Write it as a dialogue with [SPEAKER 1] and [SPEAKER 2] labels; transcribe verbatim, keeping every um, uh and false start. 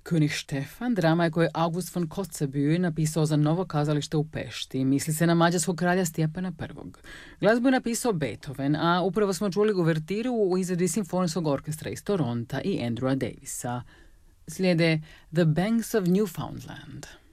[SPEAKER 1] König Štefan drama je koju je August von Kotzebue napisao za Novo kazalište u Pešti. Misli se na mađarskog kralja Stjepana prvog. Glazbu je napisao Beethoven, a upravo smo čuli uvertiru u izvedbi Simfonijskog orkestra iz Toronta i Andrewa Davisa. Slijede The Banks of Newfoundland.